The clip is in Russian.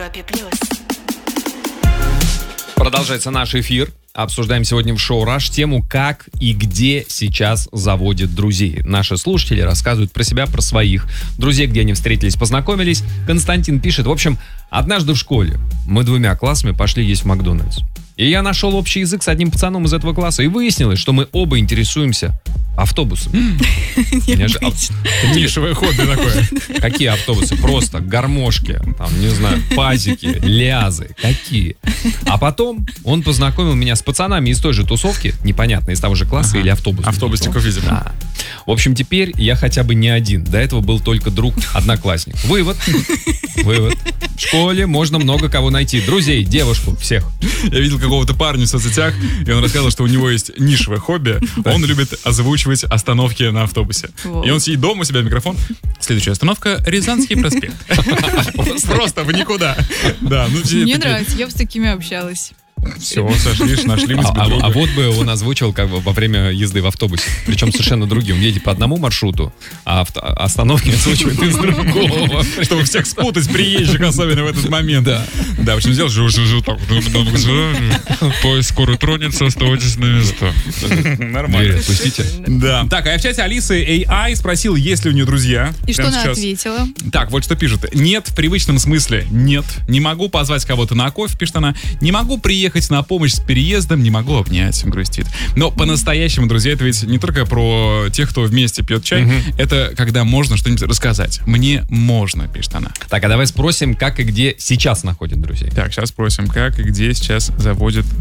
Европе+. Продолжается наш эфир. Обсуждаем сегодня в шоу «Раш» тему, как и где сейчас заводят друзей. Наши слушатели рассказывают про себя, про своих друзей, где они встретились, познакомились. Константин пишет: в общем, однажды в школе мы 2 классами пошли есть в Макдональдс. И я нашел общий язык с одним пацаном из этого класса. И выяснилось, что мы оба интересуемся автобусами. Нишевое хобби такое. Какие автобусы? Просто гармошки, там, не знаю, пазики, лязы. Какие? А потом он познакомил меня с пацанами из той же тусовки, непонятно, из того же класса или автобуса. Автобусников, видимо. Да. В общем, теперь я хотя бы не один. До этого был только друг-одноклассник. Вывод. В школе можно много кого найти. Друзей, девушку, всех. Я видел какого-то парня в соцсетях, и он рассказывал, что у него есть нишевое хобби. Он любит озвучивать остановки на автобусе. И он сидит дома, у себя микрофон. Следующая остановка — Рязанский проспект. Просто в никуда. Мне нравится, я бы с такими общалась. Все, сошлись, нашли мы себе друга. А вот бы он озвучивал как бы во время езды в автобусе. Причем совершенно другим. Он едет по одному маршруту, а остановки озвучивает из другого. Чтобы всех спутать, приезжих, особенно в этот момент. Да. Да, в общем, сделал жу-жу-жу так. Поезд скоро тронется, оставайтесь на место. Нормально. Дверь отпустите. Да. Так, а я в чате Алисы AI спросил, есть ли у нее друзья. И что она ответила? Так, вот что пишет. Нет, в привычном смысле нет. Не могу позвать кого-то на кофе, пишет она. Не могу приехать на помощь с переездом, не могу обнять, грустит. Но по-настоящему, друзья, это ведь не только про тех, кто вместе пьет чай, это когда можно что-нибудь рассказать. Мне можно, пишет она. Так, а давай спросим, как и где сейчас находят друзей. Так, сейчас спросим, как и где сейчас заводят